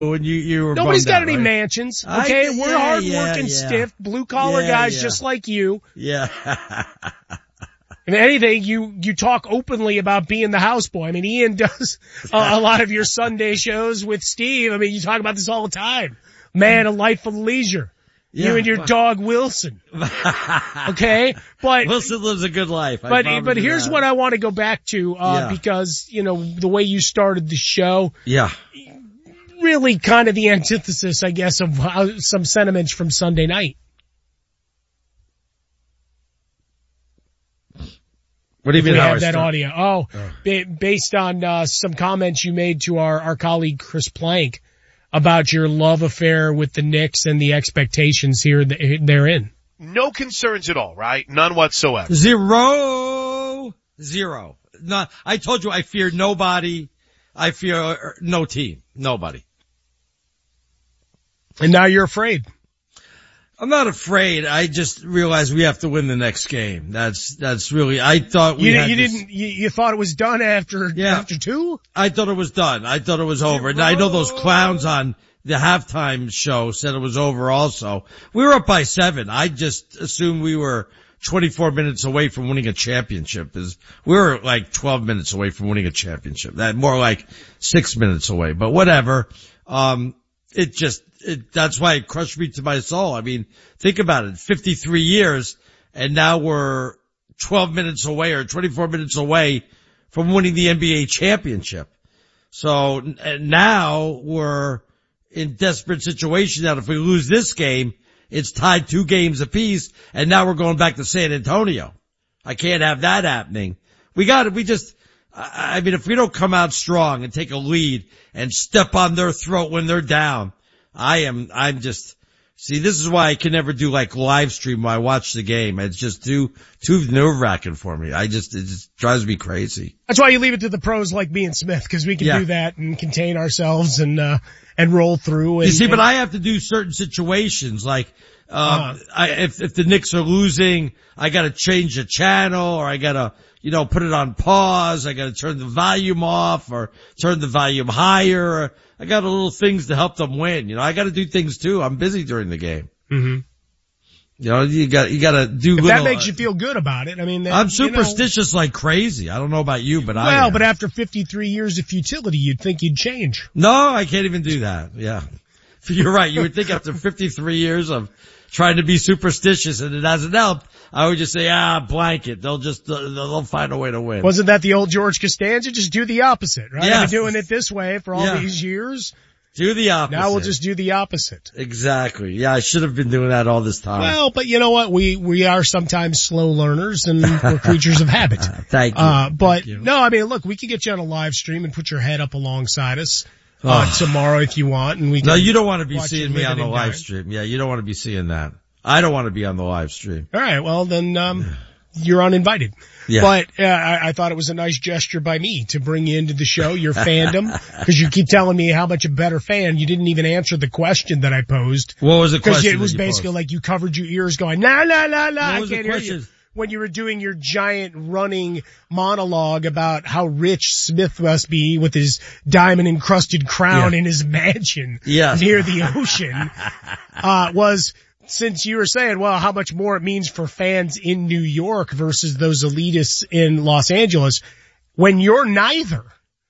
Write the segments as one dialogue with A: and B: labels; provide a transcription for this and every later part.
A: when you were
B: Nobody's got
A: out,
B: any
A: right?
B: mansions, okay? We're hard-working, stiff, blue-collar guys just like you.
A: Yeah.
B: If anything, you talk openly about being the houseboy. I mean, Ian does a lot of your Sunday shows with Steve. I mean, you talk about this all the time. Man, a life of leisure. You and your dog Wilson. Okay? But
A: Wilson lives a good life.
B: But here's what I want to go back to, because, the way you started the show.
A: Yeah.
B: Really kind of the antithesis, I guess, of some sentiments from Sunday night.
A: What do you mean?
B: We have that audio. Based on some comments you made to our colleague Chris Plank about your love affair with the Knicks and the expectations here therein.
C: No concerns at all, right? None whatsoever.
A: Zero. No, I told you I fear nobody. I fear no team. Nobody.
B: And now you're afraid.
A: I'm not afraid. I just realized we have to win the next game. That's really, I thought
B: you thought it was done after two?
A: I thought it was done. I thought it was over. And I know those clowns on the halftime show said it was over also. We were up by 7. I just assumed we were 24 minutes away from winning a championship. We were like 12 minutes away from winning a championship. That more like 6 minutes away, but whatever. That's why it crushed me to my soul. I mean, think about it. 53 years and now we're 12 minutes away or 24 minutes away from winning the NBA championship. So now we're in desperate situation that if we lose this game, it's tied 2 games apiece and now we're going back to San Antonio. I can't have that happening. I mean, if we don't come out strong and take a lead and step on their throat when they're down, this is why I can never do like live stream when I watch the game. It's just too nerve-wracking for me. It just drives me crazy.
B: That's why you leave it to the pros like me and Smith, because we can do that and contain ourselves and roll through.
A: But I have to do certain situations like, if the Knicks are losing, I gotta change the channel or I gotta, put it on pause. I gotta turn the volume off or turn the volume higher. I got little things to help them win. I gotta do things too. I'm busy during the game.
B: Mm-hmm.
A: You gotta do
B: if that makes you feel good about it. I mean,
A: I'm superstitious like crazy. I don't know about you, but
B: I am. But after 53 years of futility, you'd think you'd change.
A: No, I can't even do that. Yeah. You're right. You would think after 53 years of trying to be superstitious and it hasn't helped, I would just say, blanket. They'll find a way to win.
B: Wasn't that the old George Costanza? Just do the opposite, right?
A: Yeah.
B: I've been doing it this way for all these years.
A: Do the opposite.
B: Now we'll just do the opposite.
A: Exactly. Yeah, I should have been doing that all this time.
B: Well, but you know what? We are sometimes slow learners and we're creatures of habit.
A: Thank you.
B: No, I mean, look, we could get you on a live stream and put your head up alongside us. Tomorrow if you want, and we can.
A: No, you don't want to be seeing me on the live stream. Yeah, you don't want to be seeing that. I don't want to be on the live stream.
B: All right, well then, you're uninvited.
A: Yeah.
B: But, I thought it was a nice gesture by me to bring you into the show, your fandom, because you keep telling me how much a better fan. You didn't even answer the question that I posed.
A: What was the question?
B: Because it was basically like you covered your ears going, nah, I can't hear you. When you were doing your giant running monologue about how rich Smith must be with his diamond encrusted crown in his mansion near the ocean, was since you were saying, well, how much more it means for fans in New York versus those elitists in Los Angeles when you're neither.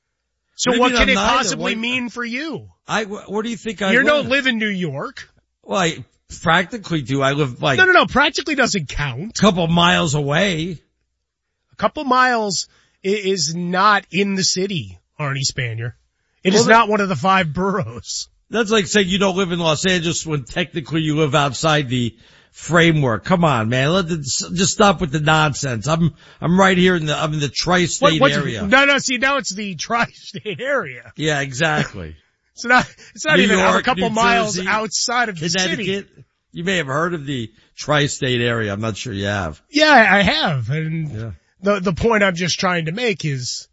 B: So what can it possibly mean for you?
A: What do you think
B: You don't live in New York.
A: Well, I practically do. I live like...
B: No, practically doesn't count.
A: A couple miles away.
B: A couple miles is not in the city, Arnie Spanier. It is not one of the 5 boroughs.
A: That's like saying you don't live in Los Angeles when technically you live outside the framework. Come on, man. Just stop with the nonsense. I'm right here I'm in the tri-state area.
B: No, see, now it's the tri-state area.
A: Yeah, exactly.
B: It's not
A: New
B: even
A: York,
B: a couple
A: New
B: miles
A: Jersey,
B: outside of the
A: Connecticut.
B: city.
A: You may have heard of the tri-state area. I'm not sure you have.
B: Yeah, I have. And the point I'm just trying to make is,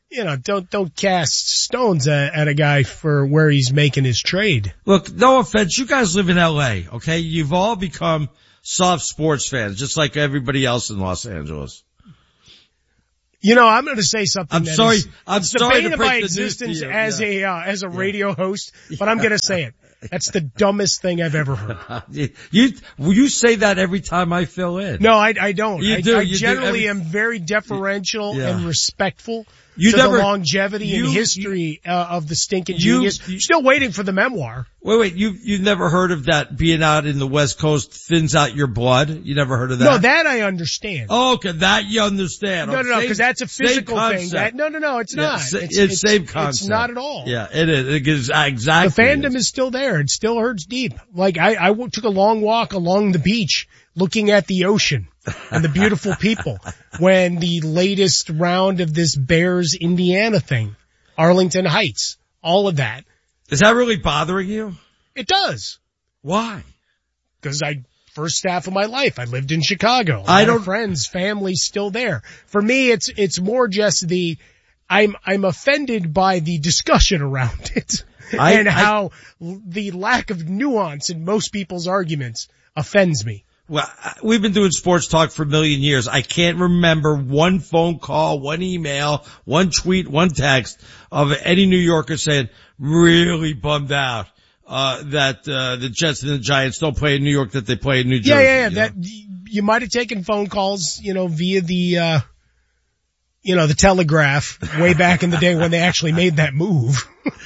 B: don't cast stones at a guy for where he's making his trade.
A: Look, no offense. You guys live in LA, okay? You've all become soft sports fans, just like everybody else in Los Angeles.
B: You know, I'm going to say something.
A: I'm sorry to
B: break my
A: the
B: existence
A: news to you.
B: as a radio host, but I'm going to say it. That's the dumbest thing I've ever heard.
A: You say that every time I fill in.
B: No, I don't. I generally
A: do.
B: am very deferential and respectful to the longevity and history of the Stinking Genius. You're still waiting for the memoir.
A: Wait, you've never heard of that being out in the West Coast thins out your blood? You never heard of that?
B: No, that I understand.
A: Oh, okay, that you understand.
B: No, because that's a physical thing. No, it's not.
A: It's same concept.
B: It's not at all.
A: Yeah, it is. It is exactly.
B: The fandom is still there. It still hurts deep. Like I took a long walk along the beach looking at the ocean and the beautiful people when the latest round of this Bears Indiana thing, Arlington Heights, all of that.
A: Is that really bothering you?
B: It does.
A: Why?
B: Because first half of my life, I lived in Chicago. I don't friends, family still there. For me, it's more just I'm offended by the discussion around it and how the lack of nuance in most people's arguments offends me.
A: Well, we've been doing sports talk for a million years. I can't remember one phone call, one email, one tweet, one text of any New Yorker saying, really bummed out, that, the Jets and the Giants don't play in New York, that they play in New Jersey.
B: Yeah. That you might have taken phone calls, via the Telegraph way back in the day when they actually made that move.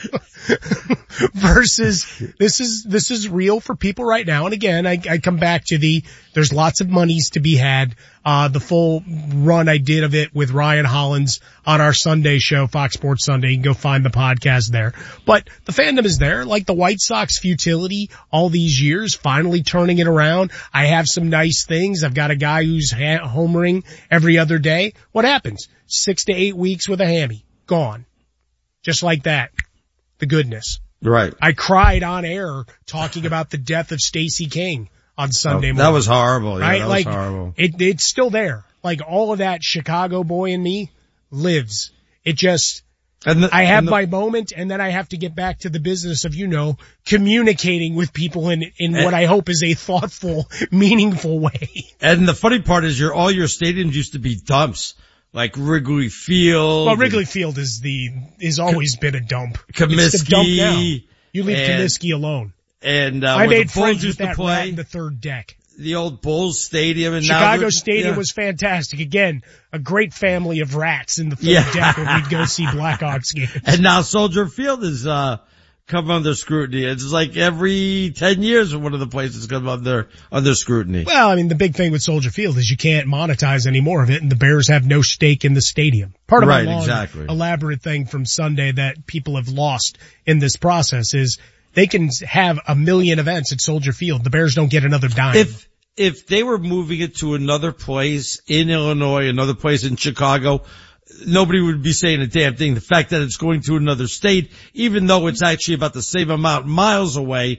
B: Versus this is real for people right now. And again, I come back to there's lots of monies to be had. The full run I did of it with Ryan Hollins on our Sunday show, Fox Sports Sunday. You can go find the podcast there. But the fandom is there, like the White Sox futility all these years, finally turning it around. I have some nice things. I've got a guy who's homering every other day. What happens? 6 to 8 weeks with a hammy. Gone. Just like that. The goodness.
A: Right.
B: I cried on air talking about the death of Stacey King on Sunday morning.
A: That was horrible. Yeah,
B: right?
A: That
B: was
A: horrible.
B: It's still there. Like all of that Chicago boy in me lives. It just, I have my moment and then I have to get back to the business of, communicating with people in what I hope is a thoughtful, meaningful way.
A: And the funny part is all your stadiums used to be dumps. Like Wrigley Field.
B: Well, Wrigley Field is always been a dump.
A: Comiskey.
B: It's the dump now. You leave Comiskey alone.
A: And,
B: I made friends with that rat in the third deck.
A: The old Bulls Stadium and
B: Chicago Stadium was fantastic. Again, a great family of rats in the third deck when we'd go see Blackhawks games.
A: And now Soldier Field is, come under scrutiny. It's like every 10 years one of the places come under scrutiny.
B: Well, I mean, the big thing with Soldier Field is you can't monetize any more of it, and the Bears have no stake in the stadium. Part of a long, elaborate thing from Sunday that people have lost in this process is they can have 1 million events at Soldier Field. The Bears don't get another dime.
A: If they were moving it to another place in Illinois, another place in Chicago, nobody would be saying a damn thing. The fact that it's going to another state, even though it's actually about the same amount miles away,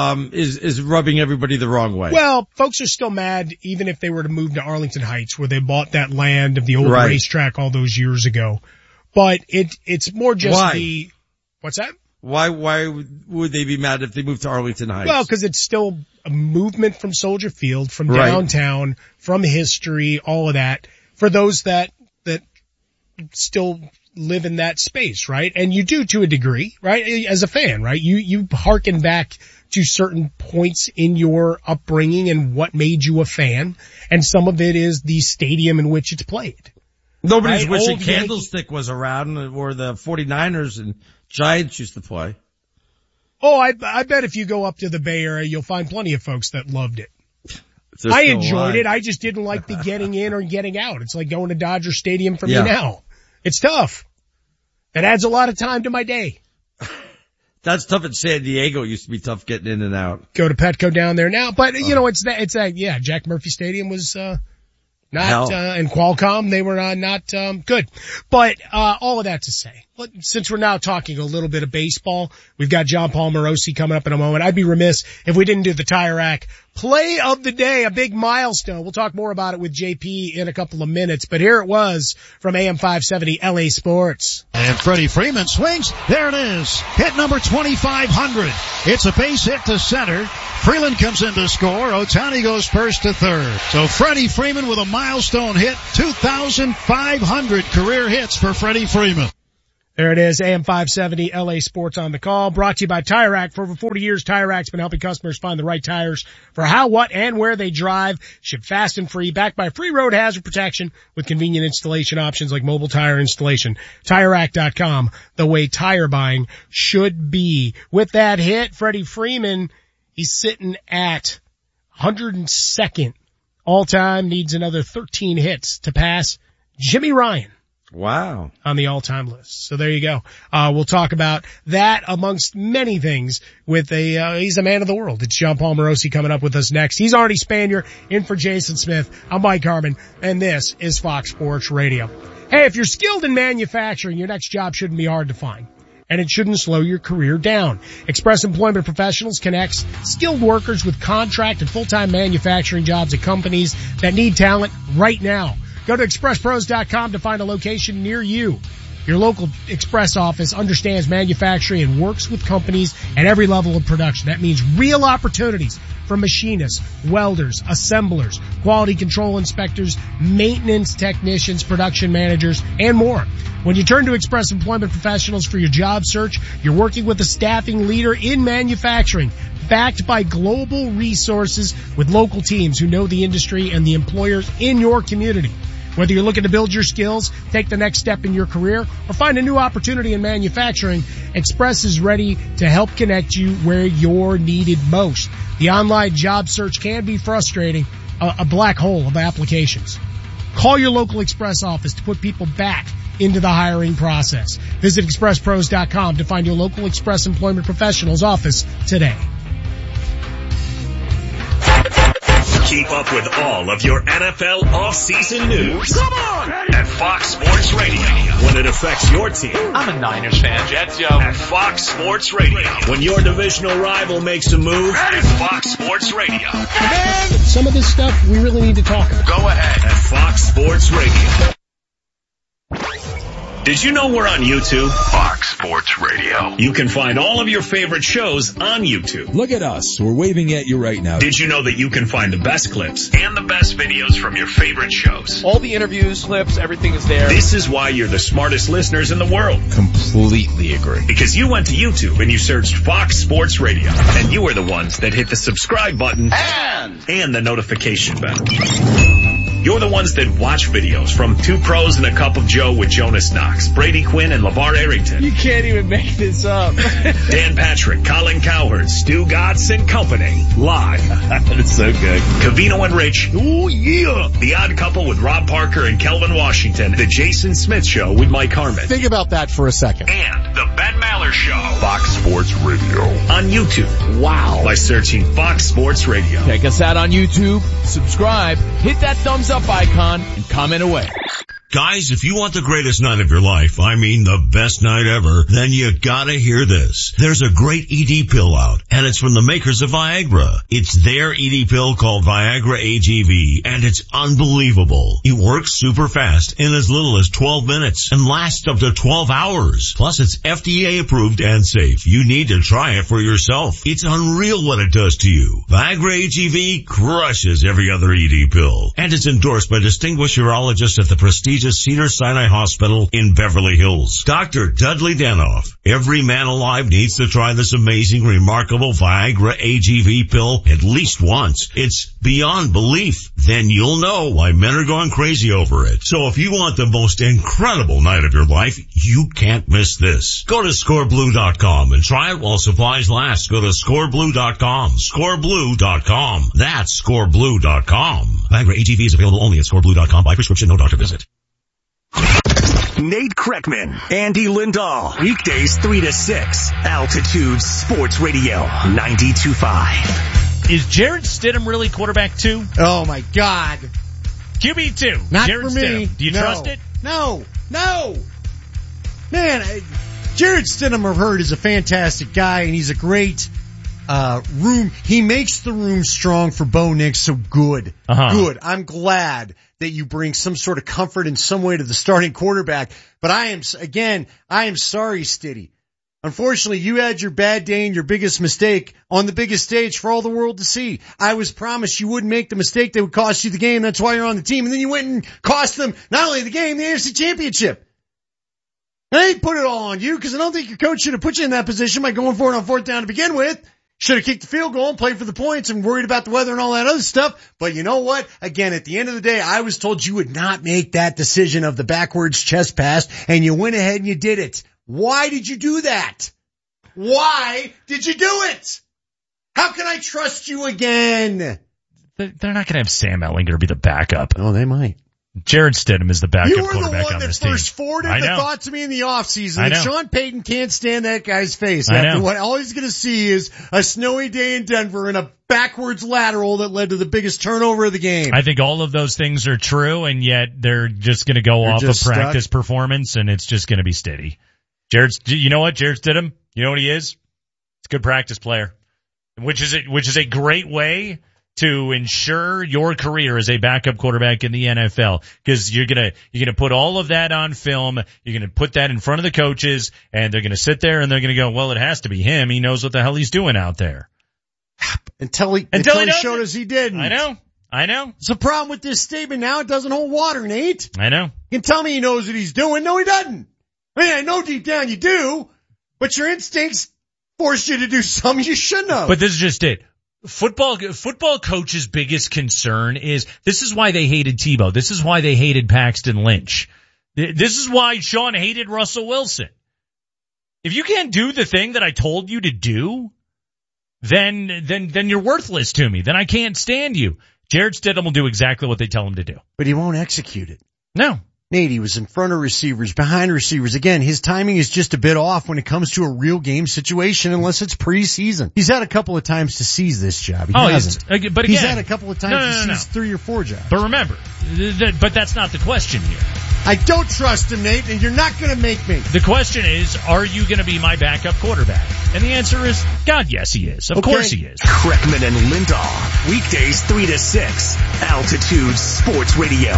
A: is rubbing everybody the wrong way.
B: Well, folks are still mad even if they were to move to Arlington Heights where they bought that land of the old racetrack all those years ago. But it's more just what's that?
A: Why would they be mad if they moved to Arlington Heights?
B: Well, because it's still a movement from Soldier Field, from downtown, from history, all of that, for those that still live in that space, right? And you do to a degree, right? As a fan, right? You hearken back to certain points in your upbringing and what made you a fan, and some of it is the stadium in which it's played.
A: Nobody's wishing Candlestick was around, or the 49ers and Giants used to play.
B: Oh, I bet if you go up to the Bay Area, you'll find plenty of folks that loved it. I enjoyed it. I just didn't like the getting in or getting out. It's like going to Dodger Stadium for me now. It's tough. It adds a lot of time to my day.
A: That's tough in San Diego. It used to be tough getting in and out.
B: Go to Petco down there now. But, it's that, Jack Murphy Stadium was, and Qualcomm, they were not good. But, all of that to say, since we're now talking a little bit of baseball, we've got John Paul Morosi coming up in a moment. I'd be remiss if we didn't do the Tire Rack play of the day, a big milestone. We'll talk more about it with JP in a couple of minutes, but here it was from AM 570 LA Sports.
D: And Freddie Freeman swings. There it is. Hit number 2,500. It's a base hit to center. Freeland comes in to score. Ohtani goes first to third. So Freddie Freeman with a milestone hit. 2,500 career hits for Freddie Freeman.
B: There it is, AM 570, LA Sports on the call, brought to you by Tire Rack. For over 40 years, Tire Rack's been helping customers find the right tires for how, what, and where they drive. Ship fast and free, backed by free road hazard protection with convenient installation options like mobile tire installation. TireRack.com, the way tire buying should be. With that hit, Freddie Freeman, he's sitting at 102nd all-time, needs another 13 hits to pass Jimmy Ryan.
A: Wow.
B: On the all-time list. So there you go. We'll talk about that amongst many things with he's a man of the world. It's John Paul Morosi coming up with us next. He's Artie Spanier in for Jason Smith. I'm Mike Harmon, and this is Fox Sports Radio. Hey, if you're skilled in manufacturing, your next job shouldn't be hard to find. And it shouldn't slow your career down. Express Employment Professionals connects skilled workers with contract and full-time manufacturing jobs at companies that need talent right now. Go to expresspros.com to find a location near you. Your local Express office understands manufacturing and works with companies at every level of production. That means real opportunities for machinists, welders, assemblers, quality control inspectors, maintenance technicians, production managers, and more. When you turn to Express Employment Professionals for your job search, you're working with a staffing leader in manufacturing, backed by global resources with local teams who know the industry and the employers in your community. Whether you're looking to build your skills, take the next step in your career, or find a new opportunity in manufacturing, Express is ready to help connect you where you're needed most. The online job search can be frustrating, a black hole of applications. Call your local Express office to put people back into the hiring process. Visit expresspros.com to find your local Express Employment Professionals office today.
E: Keep up with all of your NFL offseason news. Come on! At Fox Sports Radio. When it affects your team.
C: I'm a Niners fan, Jets, yo.
E: At Fox Sports Radio. When your divisional rival makes a move. At Fox Sports Radio.
B: And some of this stuff we really need to talk about.
E: Go ahead. At Fox Sports Radio. Did you know we're on YouTube? Fox Sports Radio. You can find all of your favorite shows on YouTube.
F: Look at us. We're waving at you right now.
E: Did you know that you can find the best clips and the best videos from your favorite shows?
G: All the interviews, clips, everything is there.
E: This is why you're the smartest listeners in the world.
F: Completely agree.
E: Because you went to YouTube and you searched Fox Sports Radio. And you are the ones that hit the subscribe button and the notification bell. You're the ones that watch videos from Two Pros and a Cup of Joe with Jonas Knox, Brady Quinn, and LeVar Arrington.
G: You can't even make this up.
E: Dan Patrick, Colin Cowherd, Stu Gatz and Company. Live.
F: It's so good.
E: Covino and Rich. Oh, yeah. The Odd Couple with Rob Parker and Kelvin Washington. The Jason Smith Show with Mike Harmon.
H: Think about that for a second.
E: And the Ben Maller Show.
H: Fox Sports Radio.
E: On YouTube.
G: Wow.
E: By searching Fox Sports Radio.
G: Check us out on YouTube. Subscribe. Hit that thumbs up icon and comment away.
I: Guys, if you want the greatest night of your life, I mean the best night ever, then you gotta hear this. There's a great ED pill out, and it's from the makers of Viagra. It's their ED pill called Viagra AGV, and it's unbelievable. It works super fast in as little as 12 minutes and lasts up to 12 hours. Plus, it's FDA approved and safe. You need to try it for yourself. It's unreal what it does to you. Viagra AGV crushes every other ED pill, and it's endorsed by distinguished urologists at the prestigious Cedars-Sinai Hospital in Beverly Hills. Dr. Dudley Danoff. Every man alive needs to try this amazing, remarkable Viagra AGV pill at least once. It's beyond belief. Then you'll know why men are going crazy over it. So if you want the most incredible night of your life, you can't miss this. Go to scoreblue.com and try it while supplies last. Go to scoreblue.com. Scoreblue.com. That's scoreblue.com. Viagra AGV is available only at scoreblue.com by prescription, no doctor visit.
E: Nate Kreckman, Andy Lindahl, weekdays 3 to 6, Altitude Sports Radio, 92.5.
J: Is Jarrett Stidham really quarterback 2?
H: Oh my God.
J: QB2.
H: Not
J: Jarrett
H: for me.
J: Stidham. Do you trust it?
H: No.
K: Man, Jarrett Stidham, I've heard, is a fantastic guy, and he's a great room. He makes the room strong for Bo Nix, so good. Good. I'm glad that you bring some sort of comfort in some way to the starting quarterback. But I am sorry, Stiddy. Unfortunately, you had your bad day and your biggest mistake on the biggest stage for all the world to see. I was promised you wouldn't make the mistake that would cost you the game. That's why you're on the team. And then you went and cost them not only the game, the AFC Championship. I ain't put it all on you because I don't think your coach should have put you in that position by going for it on fourth down to begin with. Should have kicked the field goal and played for the points and worried about the weather and all that other stuff. But you know what? Again, at the end of the day, I was told you would not make that decision of the backwards chest pass, and you went ahead and you did it. Why did you do that? Why did you do it? How can I trust you again?
J: They're not going to have Sam Ehlinger be the backup.
K: Oh, they might.
J: Jarrett Stidham is the backup quarterback on this team.
K: You were the one that first forwarded the thought to me in the offseason that Sean Payton can't stand that guy's face. After what all he's going to see is a snowy day in Denver and a backwards lateral that led to the biggest turnover of the game.
J: I think all of those things are true, and yet they're just going to go off of practice performance, and it's just going to be steady. You know what, Jarrett Stidham? You know what he is? He's a good practice player, which is a great way to ensure your career as a backup quarterback in the NFL, because you're gonna put all of that on film. You're gonna put that in front of the coaches, and they're gonna sit there and they're gonna go, well, it has to be him. He knows what the hell he's doing out there.
K: Until he showed us he didn't.
J: I know.
K: It's a problem with this statement now. It doesn't hold water, Nate.
J: I know.
K: You can tell me he knows what he's doing. No, he doesn't. I mean, I know deep down you do, but your instincts force you to do something you shouldn't have.
J: But this is just it. Football coach's biggest concern is, this is why they hated Tebow. This is why they hated Paxton Lynch. This is why Sean hated Russell Wilson. If you can't do the thing that I told you to do, then you're worthless to me. Then I can't stand you. Jarrett Stidham will do exactly what they tell him to do.
K: But he won't execute it.
J: No.
K: Nate, he was in front of receivers, behind receivers. Again, his timing is just a bit off when it comes to a real game situation unless it's preseason. He's had a couple of times to seize this job. He hasn't.
J: But again,
K: he's had a couple of times to seize 3 or 4 jobs.
J: But remember, but that's not the question here.
K: I don't trust him, Nate, and you're not going to make me.
J: The question is, are you going to be my backup quarterback? And the answer is, God, yes, he is. Of course he is.
E: Kreckman and Lindahl, weekdays 3 to 6, Altitude Sports Radio,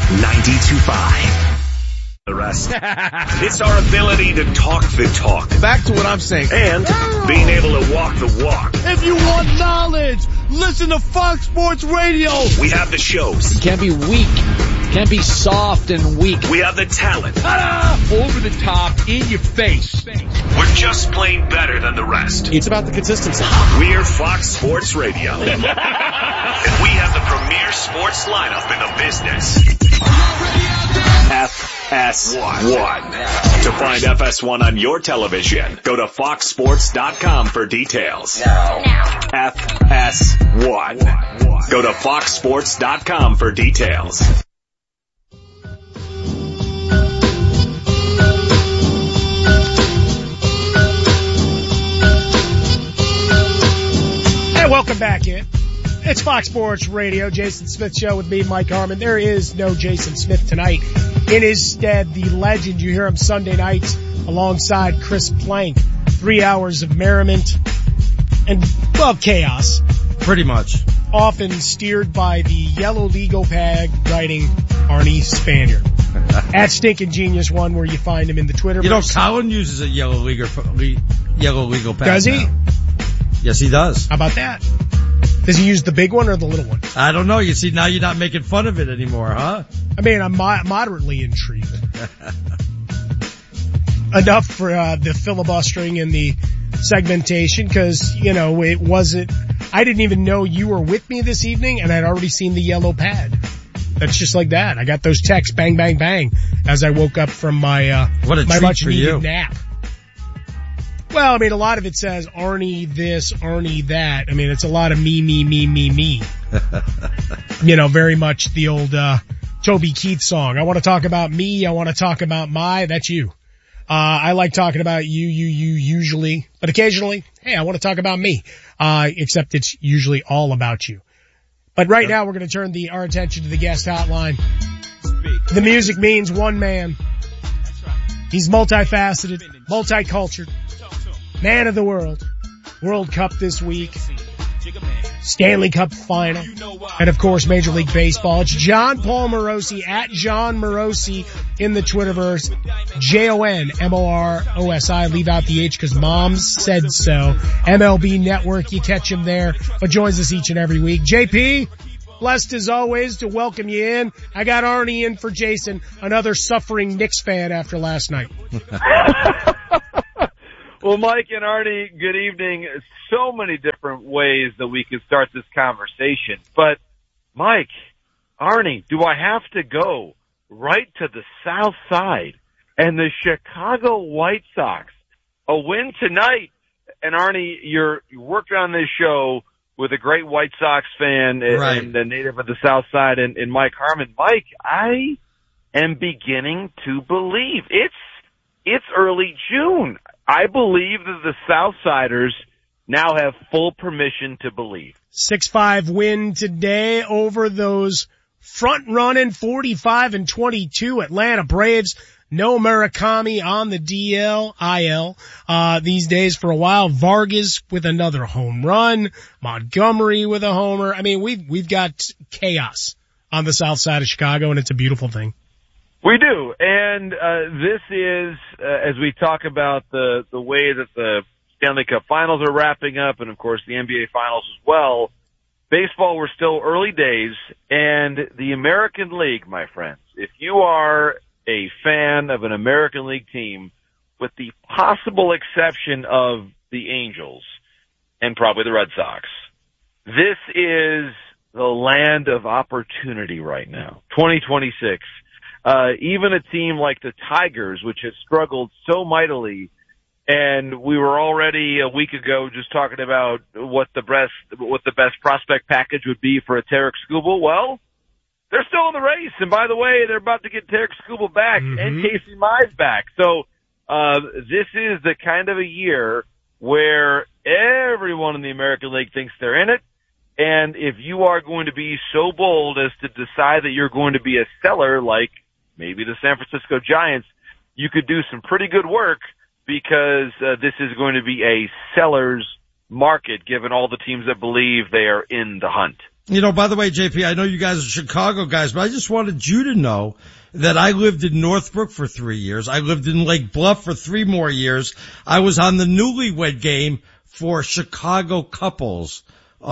E: 92.5. The rest. It's our ability to talk the talk.
H: Back to what I'm saying.
E: And being able to walk the walk.
H: If you want knowledge, listen to Fox Sports Radio.
E: We have the shows.
L: You can't be weak. Can't be soft and weak.
E: We have the talent.
H: Over the top, in your face.
E: We're just plain better than the rest.
L: It's about the consistency.
E: We're Fox Sports Radio. And we have the premier sports lineup in the business. FS1. To find FS1 on your television, go to foxsports.com for details. FS1. Go to foxsports.com for details.
B: Hey, welcome back in. It's Fox Sports Radio, Jason Smith Show with me, Mike Harmon. There is no Jason Smith tonight. In his stead, the legend. You hear him Sunday nights alongside Chris Plank. 3 hours of merriment and, well, chaos.
A: Pretty much.
B: Often steered by the yellow legal pad writing Arnie Spaniard. At Stinkin' Genius One, where you find him in the Twitterverse.
A: You know, Colin uses a yellow legal pad.
B: Does he?
A: Now. Yes, he does.
B: How about that? Does he use the big one or the little one?
A: I don't know. You see, now you're not making fun of it anymore, huh?
B: I mean, I'm moderately intrigued. Enough for the filibustering and the segmentation, because, you know, it wasn't... I didn't even know you were with me this evening, and I'd already seen the yellow pad. That's just like that. I got those texts, bang, bang, bang, as I woke up from my much-needed nap. Well, I mean, a lot of it says Arnie this, Arnie that. I mean, it's a lot of me. You know, very much the old Toby Keith song. I want to talk about me. I want to talk about that's you. I like talking about you usually, but occasionally, hey, I want to talk about me. Except it's usually all about you. But right now we're going to turn our attention to the guest hotline. The music means one man. He's multifaceted, multicultural, man of the world. World Cup this week, Stanley Cup final, and of course Major League Baseball. It's John Paul Morosi at John Morosi in the Twitterverse. JONMOROSI. Leave out the H because Mom said so. MLB Network, you catch him there, but joins us each and every week. JP, blessed as always to welcome you in. I got Arnie in for Jason, another suffering Knicks fan after last night.
M: Well, Mike and Arnie, good evening. So many different ways that we could start this conversation. But, Mike, Arnie, do I have to go right to the South Side and the Chicago White Sox? A win tonight. And, Arnie, you're working on this show with a great White Sox fan and a native of the South Side and Mike Harmon. Mike, I am beginning to believe. It's early June. I believe that the Southsiders now have full permission to believe. 6-5
B: win today over those front-running 45-22 Atlanta Braves. No Murakami on the IL these days for a while. Vargas with another home run. Montgomery with a homer. I mean, we've got chaos on the south side of Chicago, and it's a beautiful thing.
M: We do, and this is, as we talk about the way that the Stanley Cup Finals are wrapping up, and of course the NBA Finals as well, baseball, we're still early days, and the American League, my friends, if you are a fan of an American League team, with the possible exception of the Angels, and probably the Red Sox, this is the land of opportunity right now, 2026. Even a team like the Tigers, which has struggled so mightily, and we were already a week ago just talking about what the best prospect package would be for a Tarek Skubal. Well, they're still in the race, and by the way, they're about to get Tarek Skubal back and Casey Mize back. So this is the kind of a year where everyone in the American League thinks they're in it. And if you are going to be so bold as to decide that you're going to be a seller like maybe the San Francisco Giants, you could do some pretty good work because this is going to be a seller's market given all the teams that believe they are in the hunt.
A: You know, by the way, JP, I know you guys are Chicago guys, but I just wanted you to know that I lived in Northbrook for 3 years. I lived in Lake Bluff for 3 more years. I was on the newlywed game for Chicago couples.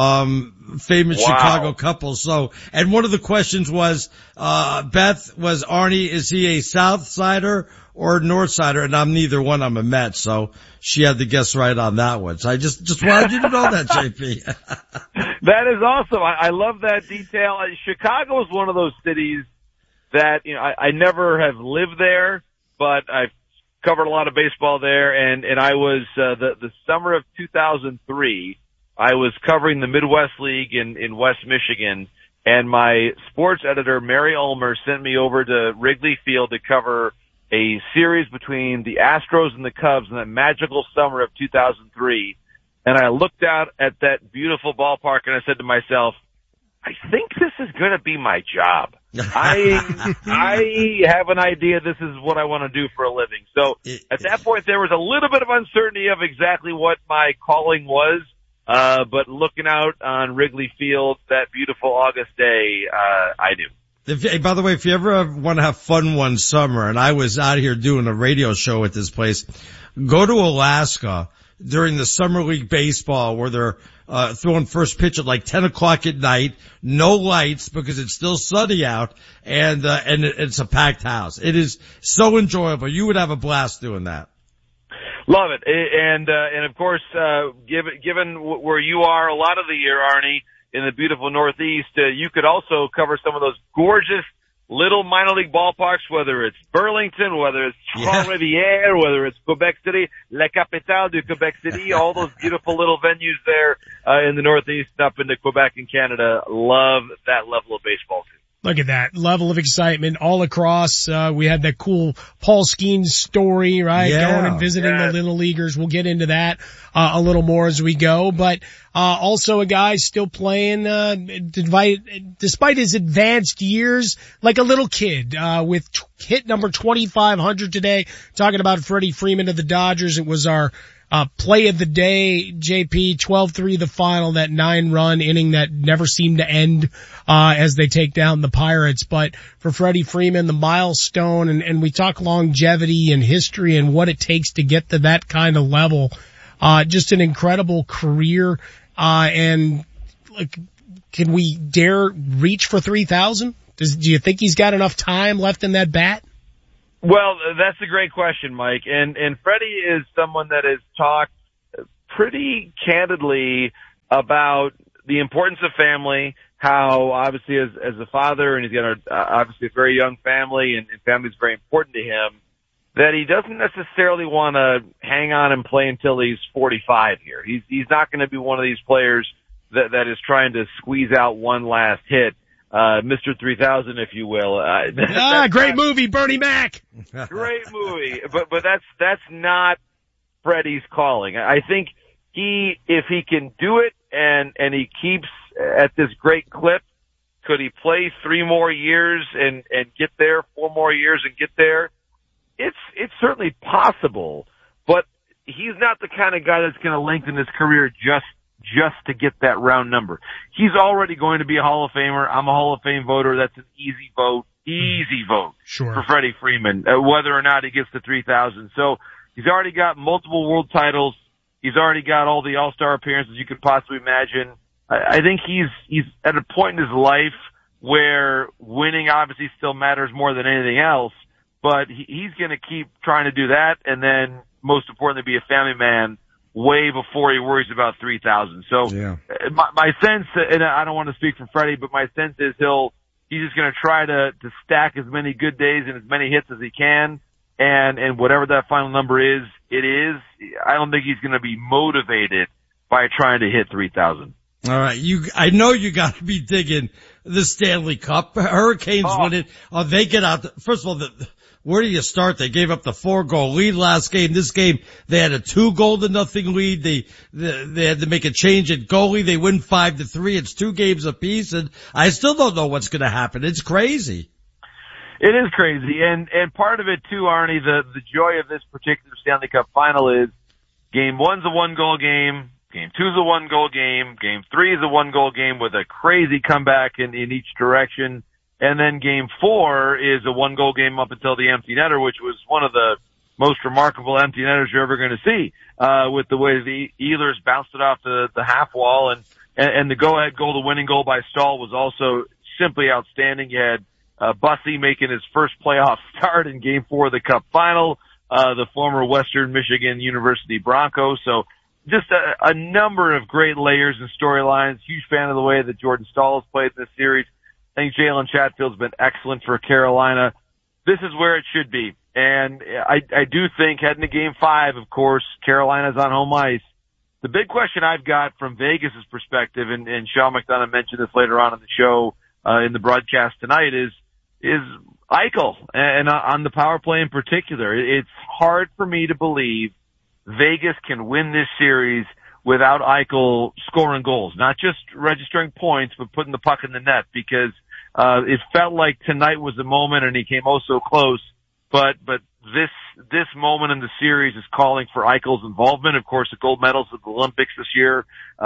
A: Famous Chicago couples. So, and one of the questions was, Beth, was Arnie, is he a South Sider or North Sider? And I'm neither one. I'm a Met. So she had to guess right on that one. So I just wanted you to know that, JP.
M: That is awesome. I love that detail. Chicago is one of those cities that, you know, I never have lived there, but I've covered a lot of baseball there. And I was, the summer of 2003, I was covering the Midwest League in West Michigan, and my sports editor, Mary Ulmer, sent me over to Wrigley Field to cover a series between the Astros and the Cubs in that magical summer of 2003. And I looked out at that beautiful ballpark and I said to myself, I think this is going to be my job. I have an idea this is what I want to do for a living. So at that point, there was a little bit of uncertainty of exactly what my calling was. But looking out on Wrigley Field that beautiful August day, I do.
A: By the way, if you ever want to have fun one summer, and I was out here doing a radio show at this place, go to Alaska during the Summer League Baseball where they're throwing first pitch at like 10 o'clock at night, no lights because it's still sunny out, and it's a packed house. It is so enjoyable. You would have a blast doing that.
M: Love it. And of course, given where you are a lot of the year, Arnie, in the beautiful Northeast, you could also cover some of those gorgeous little minor league ballparks, whether it's Burlington, whether it's Trois-Rivières, whether it's Quebec City, La Capitale de Quebec City, all those beautiful little venues there, in the Northeast up into Quebec and Canada. Love that level of baseball too.
B: Look at that level of excitement all across. We had that cool Paul Skeens story, right?
A: Yeah.
B: Going and visiting the little leaguers. We'll get into that a little more as we go. But also a guy still playing despite his advanced years like a little kid with hit number 2,500 today. Talking about Freddie Freeman of the Dodgers. It was our play of the day, JP, 12-3 the final, that 9-run inning that never seemed to end, as they take down the Pirates. But for Freddie Freeman, the milestone, and we talk longevity and history and what it takes to get to that kind of level. Just an incredible career. And like, can we dare reach for 3,000? Do you think he's got enough time left in that bat?
M: Well, that's a great question, Mike. And Freddie is someone that has talked pretty candidly about the importance of family, how obviously as a father, and he's got obviously a very young family, and family is very important to him, that he doesn't necessarily want to hang on and play until he's 45 here. He's not going to be one of these players that is trying to squeeze out one last hit. Mr. 3000, if you will.
B: Great movie, Bernie Mac.
M: Great movie, but that's not Freddie's calling. I think if he can do it and he keeps at this great clip, could he play 3 more years and get there, 4 more years and get there? It's certainly possible, but he's not the kind of guy that's going to lengthen his career just to get that round number. He's already going to be a Hall of Famer. I'm a Hall of Fame voter. That's an easy vote
B: sure.
M: For Freddie Freeman, whether or not he gets to 3,000. So he's already got multiple world titles. He's already got all the All-Star appearances you could possibly imagine. I think he's at a point in his life where winning obviously still matters more than anything else, but he's going to keep trying to do that, and then most importantly be a family man way before he worries about 3,000. So my sense, and I don't want to speak for Freddie, but my sense is he's just going to try to stack as many good days and as many hits as he can, and whatever that final number is, it is. I don't think he's going to be motivated by trying to hit 3,000.
A: All right, I know you got to be digging the Stanley Cup. Hurricanes win it. They get out. First of all, where do you start? They gave up the 4-goal lead last game. This game, they had a 2-0 lead. They had to make a change at goalie. They win 5-3. It's 2 games apiece, and I still don't know what's going to happen. It's crazy.
M: It is crazy, and part of it too, Arnie. The joy of this particular Stanley Cup final is Game 1's a 1-goal game. Game 2's a 1-goal game. Game 3 is a 1-goal game with a crazy comeback in each direction. And then Game 4 is a 1-goal game up until the empty netter, which was one of the most remarkable empty netters you're ever going to see, with the way the Ehlers bounced it off the half wall, and the go-ahead goal, the winning goal by Stahl, was also simply outstanding. You had Bussey making his first playoff start in Game 4 of the Cup final, the former Western Michigan University Bronco. So just a number of great layers and storylines. Huge fan of the way that Jordan Stahl has played this series. I think Jalen Chatfield's been excellent for Carolina. This is where it should be. And I do think heading to Game 5, of course, Carolina's on home ice. The big question I've got from Vegas' perspective, and Sean McDonough mentioned this later on in the show, in the broadcast tonight, is Eichel, and on the power play in particular. It's hard for me to believe Vegas can win this series without Eichel scoring goals, not just registering points, but putting the puck in the net, because it felt like tonight was the moment, and he came oh so close. But this moment in the series is calling for Eichel's involvement. Of course, the gold medals at the Olympics this year.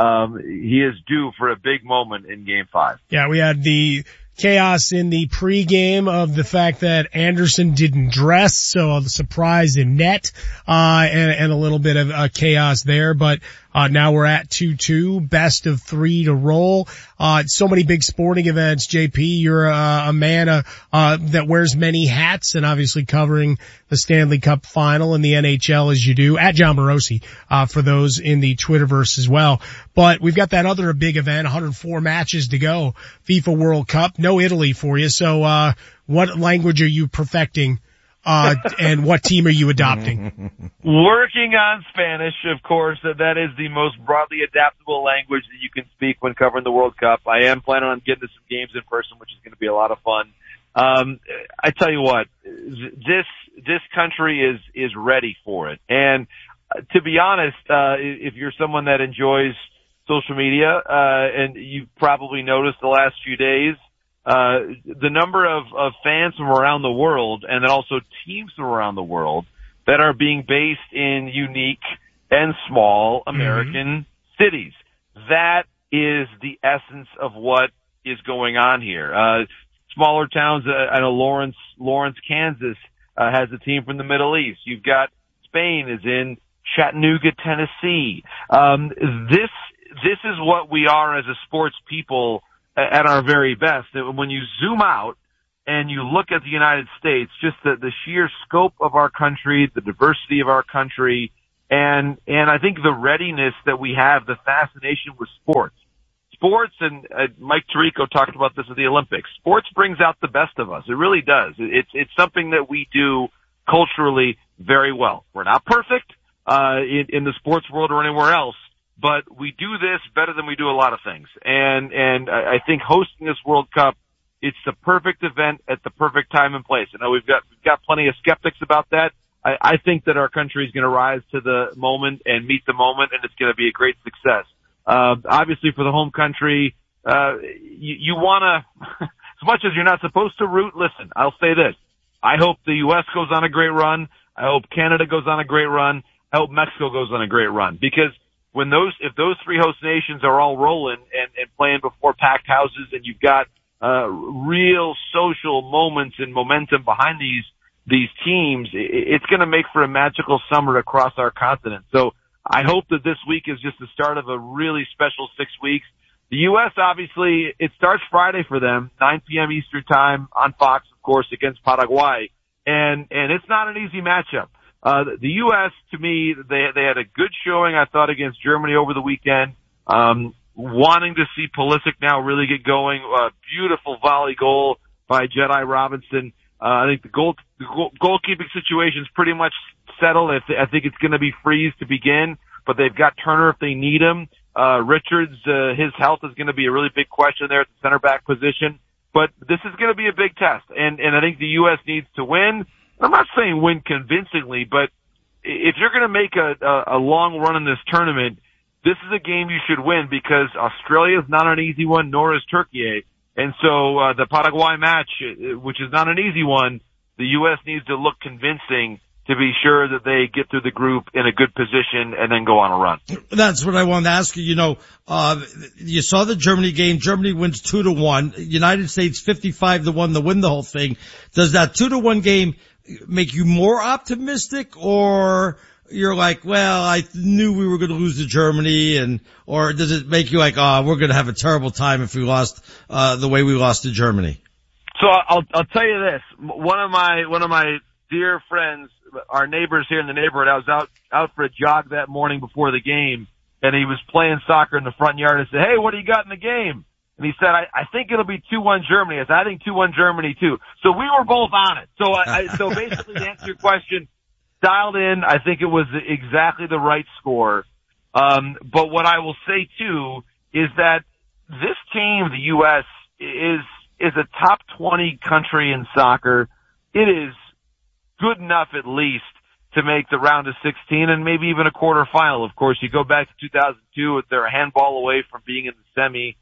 M: He is due for a big moment in Game 5.
B: Yeah, we had the chaos in the pregame of the fact that Anderson didn't dress, so the surprise in net, and a little bit of chaos there. But now we're at 2-2, best of 3 to roll. So many big sporting events. JP, you're a man that wears many hats, and obviously covering the Stanley Cup final and the NHL as you do, at John Morosi, for those in the Twitterverse as well. But we've got that other big event, 104 matches to go, FIFA World Cup. No Italy for you. So what language are you perfecting And what team are you adopting?
M: Working on Spanish, of course. That is the most broadly adaptable language that you can speak when covering the World Cup. I am planning on getting to some games in person, which is going to be a lot of fun. I tell you what, this country is ready for it. And to be honest, if you're someone that enjoys social media, and you've probably noticed the last few days, the number of fans from around the world and then also teams from around the world that are being based in unique and small American cities. That is the essence of what is going on here. Smaller towns, I know Lawrence, Kansas, has a team from the Middle East. You've got Spain is in Chattanooga, Tennessee. This is what we are as a sports people at our very best. When you zoom out and you look at the United States, just the sheer scope of our country, the diversity of our country, and I think the readiness that we have, the fascination with sports. Sports, and Mike Tirico talked about this at the Olympics, sports brings out the best of us. It really does. It's something that we do culturally very well. We're not perfect in the sports world or anywhere else, but we do this better than we do a lot of things. And I think hosting this World Cup, it's the perfect event at the perfect time and place. I know we've got plenty of skeptics about that. I think that our country is going to rise to the moment and meet the moment, and it's going to be a great success. Obviously for the home country, you want to, as much as you're not supposed to root, listen, I'll say this. I hope the U.S. goes on a great run. I hope Canada goes on a great run. I hope Mexico goes on a great run, because if those three host nations are all rolling and playing before packed houses, and you've got real social moments and momentum behind these teams, it's going to make for a magical summer across our continent. So I hope that this week is just the start of a really special 6 weeks. The U.S., obviously, it starts Friday for them, 9 p.m. Eastern time on Fox, of course, against Paraguay. And it's not an easy matchup. The U.S., to me, they had a good showing, I thought, against Germany over the weekend. Wanting to see Pulisic now really get going. Beautiful volley goal by Jedi Robinson. I think the goalkeeping situation is pretty much settled. I think it's going to be Freeze to begin, but they've got Turner if they need him. Richards, his health is going to be a really big question there at the center back position. But this is going to be a big test, and I think the U.S. needs to win. I'm not saying win convincingly, but if you're going to make a long run in this tournament, this is a game you should win, because Australia is not an easy one, nor is Turkey. And so the Paraguay match, which is not an easy one, the U.S. needs to look convincing to be sure that they get through the group in a good position and then go on a run.
A: That's what I wanted to ask you. You know, you saw the Germany game. Germany wins 2-1. United States 55-1 to win the whole thing. Does that 2-1 game make you more optimistic, or you're like, well, I knew we were going to lose to Germany, or does it make you like, we're going to have a terrible time if we lost the way we lost to Germany?
M: So I'll tell you this. One of my dear friends, our neighbors here in the neighborhood, I was out for a jog that morning before the game, and he was playing soccer in the front yard. I said, "Hey, what do you got in the game?" And he said, I think it'll be 2-1 Germany. I said, I think 2-1 Germany too. So we were both on it. So basically, to answer your question, dialed in. I think it was exactly the right score. But what I will say too is that this team, the U.S., is a top 20 country in soccer. It is good enough at least to make the round of 16 and maybe even a quarterfinal. Of course, you go back to 2002, they're a handball away from being in the semi.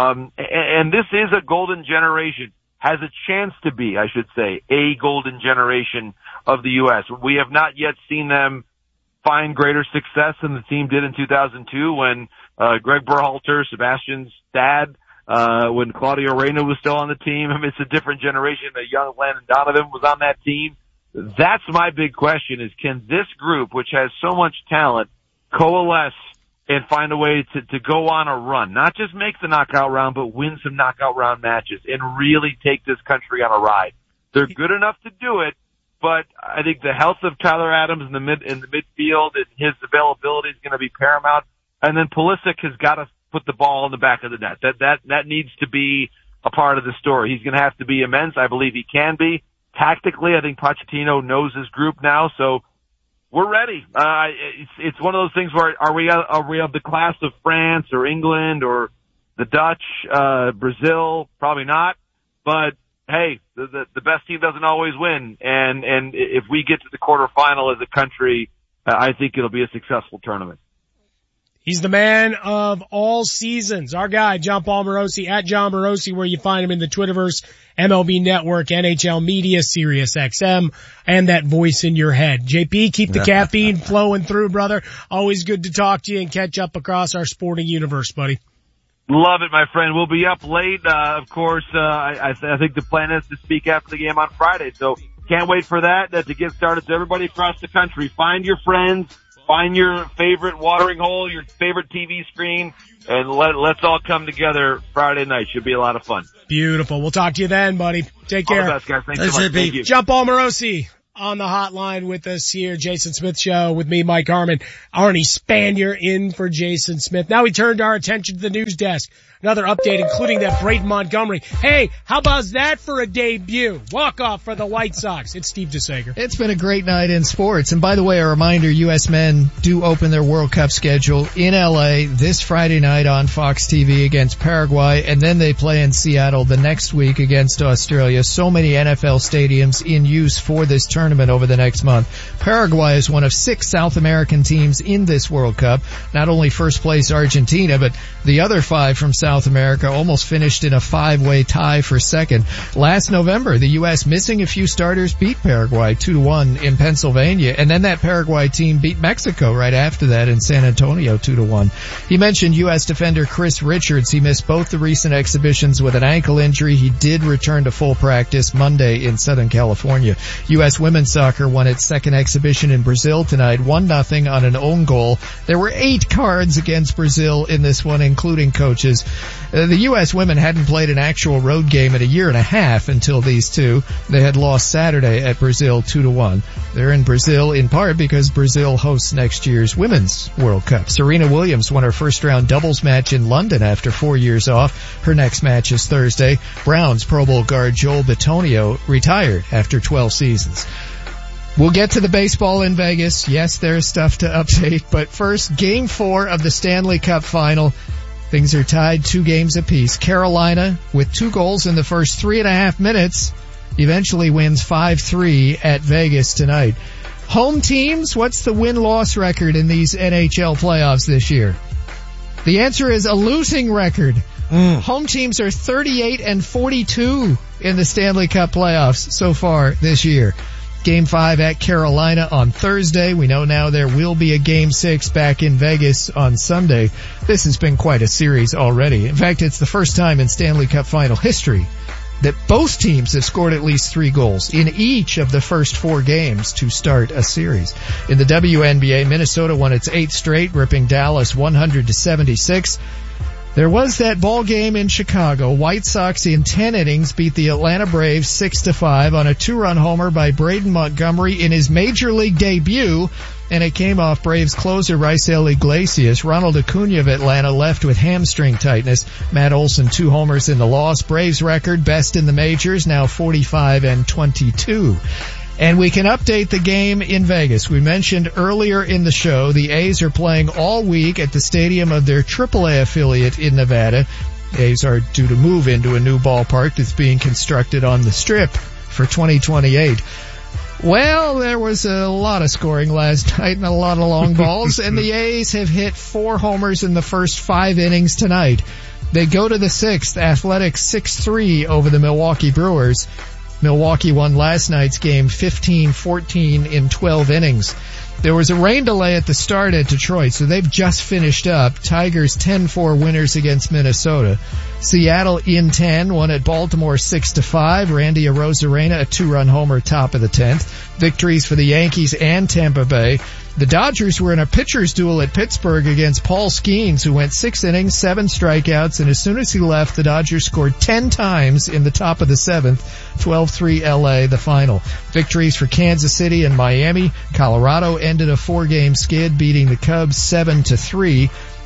M: And this is a golden generation, has a chance to be, I should say, a golden generation of the U.S. We have not yet seen them find greater success than the team did in 2002 when Greg Berhalter, Sebastian's dad, when Claudio Reyna was still on the team. I mean, it's a different generation. A young Landon Donovan was on that team. That's my big question, is can this group, which has so much talent, coalesce and find a way to go on a run, not just make the knockout round, but win some knockout round matches and really take this country on a ride. They're good enough to do it, but I think the health of Tyler Adams in the midfield and his availability is going to be paramount. And then Pulisic has got to put the ball in the back of the net. That needs to be a part of the story. He's going to have to be immense. I believe he can be. tactically, I think Pochettino knows his group now, so we're ready. It's one of those things where are we of the class of France or England or the Dutch, Brazil? Probably not. But hey, the best team doesn't always win, and if we get to the quarterfinal as a country, I think it'll be a successful tournament.
B: He's the man of all seasons. Our guy, John Paul Morosi, at John Morosi, where you find him in the Twitterverse, MLB Network, NHL Media, Sirius XM, and that voice in your head. JP, keep the caffeine flowing through, brother. Always good to talk to you and catch up across our sporting universe, buddy.
M: Love it, my friend. We'll be up late. Of course, I think the plan is to speak after the game on Friday. So can't wait for that to get started. So everybody across the country, find your friends. Find your favorite watering hole, your favorite TV screen, and let's all come together Friday night. Should be a lot of fun.
B: Beautiful. We'll talk to you then, buddy. Take care.
M: All the best, guys. Thanks so much. Thank you.
B: John Paul Morosi on the hotline with us here. Jason Smith Show with me, Mike Harmon. Arnie Spanier in for Jason Smith. Now we turned our attention to the news desk. Another update, including that Braden Montgomery. Hey, how about that for a debut? Walk-off for the White Sox. It's Steve DeSager.
N: It's been a great night in sports. And by the way, a reminder, U.S. men do open their World Cup schedule in L.A. this Friday night on Fox TV against Paraguay. And then they play in Seattle the next week against Australia. So many NFL stadiums in use for this tournament over the next month. Paraguay is one of 6 South American teams in this World Cup. Not only first place Argentina, but the other 5 from South America almost finished in a 5-way tie for second. Last November, the U.S. missing a few starters beat Paraguay 2-1 in Pennsylvania, and then that Paraguay team beat Mexico right after that in San Antonio 2-1. He mentioned U.S. defender Chris Richards. He missed both the recent exhibitions with an ankle injury. He did return to full practice Monday in Southern California. U.S. women's soccer won its second exhibition in Brazil tonight, 1-0 on an own goal. There were 8 cards against Brazil in this one, including coaches. The U.S. women hadn't played an actual road game in a year and a half until these two. They had lost Saturday at Brazil 2-1. They're in Brazil in part because Brazil hosts next year's Women's World Cup. Serena Williams won her first round doubles match in London after 4 years off. Her next match is Thursday. Browns Pro Bowl guard Joel Bitonio retired after 12 seasons. We'll get to the baseball in Vegas. Yes, there's stuff to update, but first, Game 4 of the Stanley Cup Final. Things are tied 2 games apiece. Carolina, with 2 goals in the first 3.5 minutes, eventually wins 5-3 at Vegas tonight. Home teams, what's the win-loss record in these NHL playoffs this year? The answer is a losing record. Home teams are 38-42 in the Stanley Cup playoffs so far this year. Game 5 at Carolina on Thursday. We know now there will be a Game 6 back in Vegas on Sunday. This has been quite a series already. In fact, it's the first time in Stanley Cup final history that both teams have scored at least 3 goals in each of the first 4 games to start a series. In the WNBA, Minnesota won its 8th straight, ripping Dallas 100-76. There was that ball game in Chicago. White Sox in 10 innings beat the Atlanta Braves 6-5 on a 2-run homer by Braden Montgomery in his major league debut, and it came off Braves closer Raisel Iglesias. Ronald Acuna of Atlanta left with hamstring tightness. Matt Olson 2 homers in the loss. Braves record best in the majors, now 45-22. And we can update the game in Vegas. We mentioned earlier in the show the A's are playing all week at the stadium of their AAA affiliate in Nevada. The A's are due to move into a new ballpark that's being constructed on the Strip for 2028. Well, there was a lot of scoring last night and a lot of long balls, and the A's have hit 4 homers in the first 5 innings tonight. They go to the 6th, Athletics 6-3 over the Milwaukee Brewers. Milwaukee won last night's game 15-14 in 12 innings. There was a rain delay at the start at Detroit, so they've just finished up. Tigers 10-4 winners against Minnesota. Seattle in 10 won at Baltimore 6-5. Randy Arozarena a 2-run homer top of the 10th. Victories for the Yankees and Tampa Bay. The Dodgers were in a pitcher's duel at Pittsburgh against Paul Skeens, who went 6 innings, 7 strikeouts, and as soon as he left, the Dodgers scored 10 times in the top of the 7th. 12-3 LA, the final. Victories for Kansas City and Miami. Colorado ended a 4-game skid, beating the Cubs 7-3.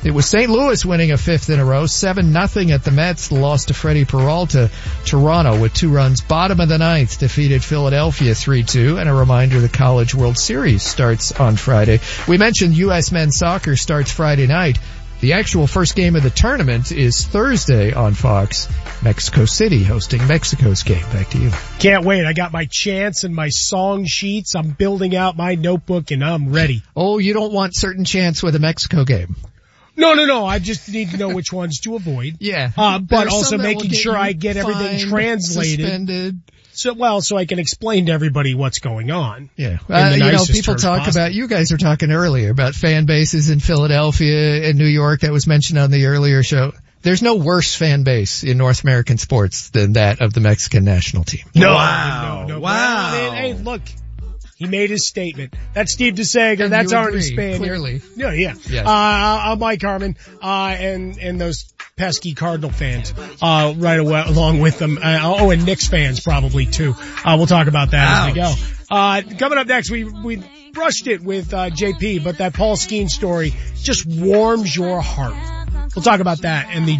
N: It was St. Louis winning a fifth in a row, 7-0 at the Mets. The loss to Freddie Peralta. Toronto with 2 runs. Bottom of the ninth defeated Philadelphia 3-2. And a reminder, the College World Series starts on Friday. We mentioned U.S. men's soccer starts Friday night. The actual first game of the tournament is Thursday on Fox. Mexico City hosting Mexico's game. Back to you.
B: Can't wait. I got my chants and my song sheets. I'm building out my notebook and I'm ready.
N: Oh, you don't want certain chants with a Mexico game?
B: No. I just need to know which ones to avoid.
N: Yeah.
B: But also making sure I get everything translated.
N: Suspended.
B: So I can explain to everybody what's going on.
N: Yeah. People talk about, you guys were talking earlier about fan bases in Philadelphia and New York that was mentioned on the earlier show. There's no worse fan base in North American sports than that of the Mexican national team.
B: No.
A: Wow.
B: Hey, look. He made his statement. That's Steve DeSager. That's Arnie Spanier.
N: Clearly.
B: Yeah.
N: Yes.
B: I'm Mike Harmon, and those pesky Cardinal fans, right away, along with them. And Knicks fans probably too. We'll talk about that as we go. Coming up next, we brushed it with, JP, but that Paul Skeens story just warms your heart. We'll talk about that and the